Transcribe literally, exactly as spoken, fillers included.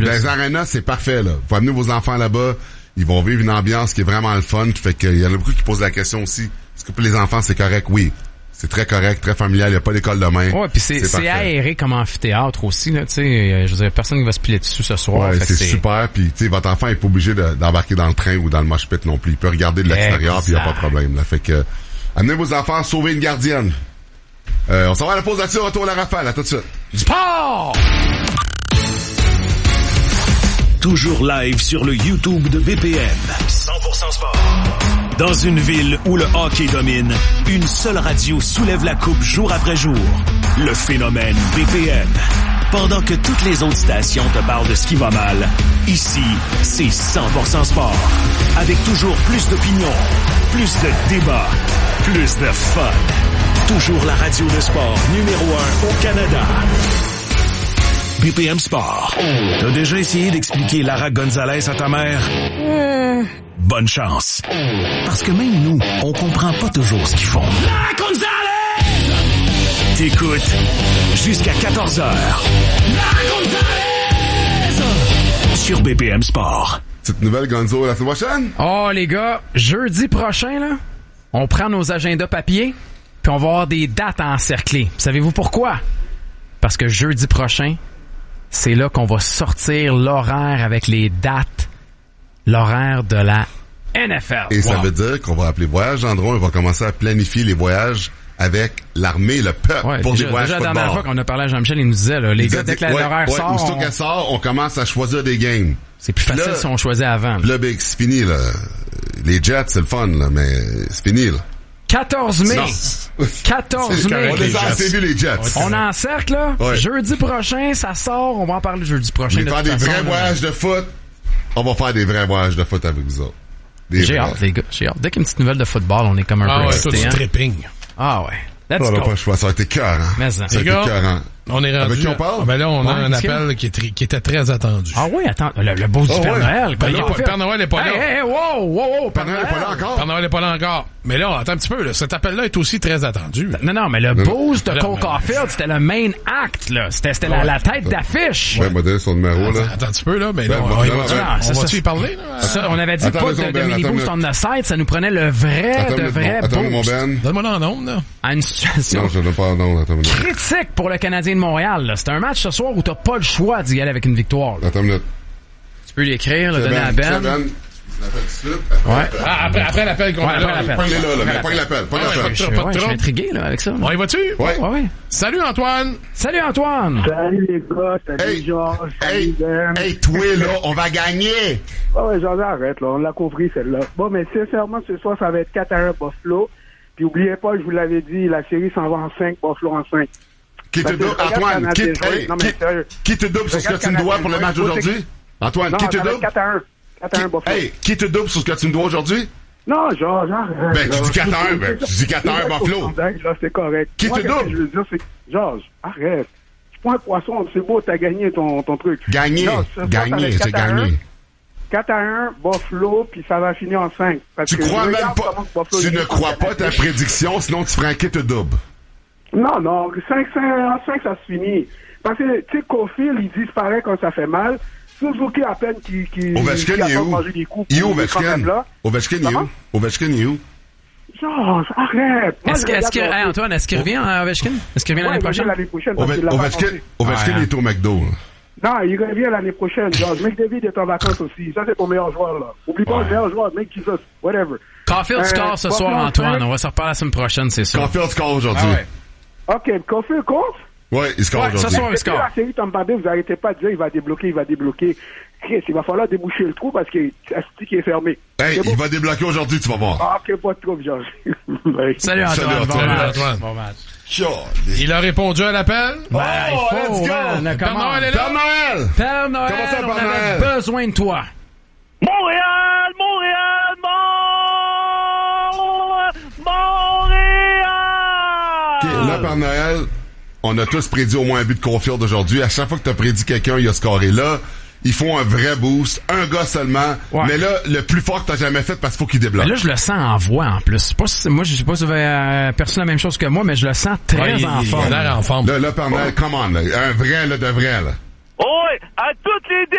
plus. Les arénas, c'est parfait, là. Faut amener vos enfants là-bas. Ils vont vivre une ambiance qui est vraiment le fun. Fait qu'il y en a beaucoup qui posent la question aussi. Est-ce que pour les enfants, c'est correct? Oui. C'est très correct, très familial. Il n'y a pas d'école de main. Ouais, puis c'est, c'est, c'est aéré comme amphithéâtre aussi, là. Tu sais, je veux dire, personne qui va se piler dessus ce soir. Ouais, c'est, c'est super. Puis, tu sais, votre enfant est pas obligé de, d'embarquer dans le train ou dans le mosh pit non plus. Il peut regarder de l'extérieur, puis il n'y a pas de problème, là. Fait que, amenez vos enfants, sauvez une gardienne. Euh, on s'en va à la pause là-dessus, retour à la rafale. À tout de suite. Sport! Toujours live sur le YouTube de B P M. cent pour cent sport. Dans une ville où le hockey domine, une seule radio soulève la coupe jour après jour. Le phénomène B P M. Pendant que toutes les autres stations te parlent de ce qui va mal, ici, c'est cent pour cent sport. Avec toujours plus d'opinions, plus de débats, plus de fun. Toujours la radio de sport numéro un au Canada. B P M Sport. T'as déjà essayé d'expliquer Lara Gonzalez à ta mère? Mmh. Bonne chance. Parce que même nous, on comprend pas toujours ce qu'ils font. Lara Gonzalez! T'écoutes jusqu'à quatorze heures. Lara Gonzalez! Sur B P M Sport. Petite nouvelle Gonzo la semaine prochaine? Oh les gars, jeudi prochain, là, on prend nos agendas papier, puis on va avoir des dates à encercler. Savez-vous pourquoi? Parce que jeudi prochain, c'est là qu'on va sortir l'horaire avec les dates, l'horaire de la N F L. Et wow. Ça veut dire qu'on va appeler Voyage Gendron et on va commencer à planifier les voyages avec l'armée, le peuple, ouais, pour déjà, des voyages déjà pas la de dernière bord. fois qu'on a parlé à Jean-Michel, il nous disait, là, les il gars, dès que ouais, l'horaire ouais, sort... Aussitôt on... qu'elle sort, on commence à choisir des games. C'est plus facile là, si on choisit avant. Là, ben, c'est fini, là. Les Jets, c'est le fun, là, mais c'est fini, là. quatorze mai. Non. quatorze mai. On les a assez vus, les Jets. On encercle, là. Ouais. Jeudi prochain, ça sort. On va en parler jeudi prochain. On va faire des façon, vrais là. voyages de foot. On va faire des vrais voyages de foot avec vous autres. Des J'ai vrais. hâte, les gars. J'ai hâte. Dès qu'il y a une petite nouvelle de football, on est comme un ah peu ouais, excité. Ah, ouais, tripping. Ah ouais. Let's on go. n'a pas le choix. Ça a été cœur, hein. Mais ça. Ça a été cœur, hein. On est rendu. Avec qui on parle? Ah, ben là, on a ouais, un appel qui, est tri- qui était très attendu. Ah oui, attends, le, le beau du oh, Père ouais. Noël. Ben là, le Père Noël n'est pas hey, là. Hey, hey, wow, wow, wow, Père Noël n'est pas là encore. Père Noël n'est pas là encore. Mais là, attends un petit peu, là. Cet appel-là est aussi très attendu. Non, non, mais le boost de Cole Caulfield, c'était le main act, là. C'était, c'était ouais. la, la tête d'affiche. Ouais, modèle son numéro, attends, là. Attends un petit peu, là. Mais là, ben, on, ben, on, ben, on, ben, on va-tu y parler, là? Ça, on avait dit attends, pas de, de mini boost on the side, ça nous prenait le vrai, attends, de vrai attends, boost. Mon ben. Donne-moi dans nom, là. À une situation. Non, je donne pas non, attends, critique pour le Canadien de Montréal, là. C'est un match ce soir où t'as pas le choix d'y aller avec une victoire, là. Attends une minute. Tu peux l'écrire, le donner à Ben. Ben. Ouais. Ah, après, après l'appel qu'on ouais, a là. Après Pogne-les là, là, mais pogne l'appel, pogne l'appel. Je, ouais, je suis intrigué, là, avec ça. On y va-tu? Ouais. Ouais, ouais. Salut, Antoine! Salut, Antoine! Salut, les gars. Salut, hey, Georges. Hey, Ben. hey, toi, là, on va gagner! Ah ouais, j'en arrête, là. On l'a compris, celle-là. Bon, mais sincèrement, ce soir, ça va être quatre à un Buffalo. Puis, oubliez pas, je vous l'avais dit, la série s'en va en cinq, Buffalo en cinq. Qui te double, Antoine, qui, hey, non, qui, qui te double sur ce que tu me dois pour le match d'aujourd'hui? Antoine, non, qui te double? quatre à un. quatre à un Buffalo. Hey, qui te double sur ce que tu me dois aujourd'hui? Non, Georges, arrête. Ben, tu dis quatre à un, ben, tu dis quatre à un Buffalo. Là, c'est correct. Qui Moi, te double? Ce que je veux dire, c'est, Georges, arrête. Je suis pas un poisson, c'est beau, t'as gagné ton, ton truc. Gagné, gagné, c'est gagné. quatre à un, Buffalo, puis ça va finir en cinq. Parce tu que crois même pas, tu ne crois pas ta prédiction, sinon tu ferais un qui te double. Non, non, cinq, cinq, en cinq, ça se finit. Parce que, tu sais, Caulfield, il disparaît quand ça fait mal. Suzuki, à peine, qui, qui, Ovechkin, qui il est où? Il est où, Ovechkin? Ovechkin, il est où? Ovechkin, il est où? Georges, arrête! Moi, est-ce que, est-ce que, hey, Antoine, est-ce qu'il revient à Ovechkin? Est-ce qu'il revient ouais, l'année prochaine? l'année prochaine Ove- Ovechkin, Ovechkin, il est au McDo. Non, il revient l'année prochaine, Georges. McDavid est en vacances aussi. Ça, c'est ton meilleur joueur, là. Oublie pas ouais. le meilleur joueur, Make Jesus, whatever. Caulfield euh, score ce soir, Antoine. cinq. On va se reparler la semaine prochaine, c'est sûr. Caulfield score aujourd'hui. Ah ouais. OK, Caulfield compte? Oui, il score ouais, aujourd'hui. Ce soir, il score. La série Tampa Bay, vous arrêtez pas de dire il va débloquer, il va débloquer. Chris, il va falloir déboucher le trou parce que Asti qui est fermé. Hey, bon? Il va débloquer aujourd'hui, tu vas voir. Ah, OK, pas de trouble, Georges. Salut, Antoine. Salut, Antoine. Bon Salut, match. Antoine. Bon match. Il a répondu à l'appel? Ben, oh, il faut, let's go! Man, Père Noël est là? Père Noël! Père Noël, Comment ça, Père on avait Noël? besoin de toi. Montréal, Montréal, Montréal! OK, là, Père Noël, on a tous prédit au moins un but de Caulfield aujourd'hui. À chaque fois que tu as prédit quelqu'un, il a scoré là. Ils font un vrai boost. Un gars seulement. Ouais. Mais là, le plus fort que t'as jamais fait parce qu'il faut qu'il débloque. Mais là, je le sens en voix, en plus. Pas si, moi, je sais pas si vous avez euh, perçu la même chose que moi, mais je le sens très ouais, en il, forme. Il a l'air en forme. Là, là, Père Noël, come on, là. Un vrai, là, de vrai, là. Oui, à toutes les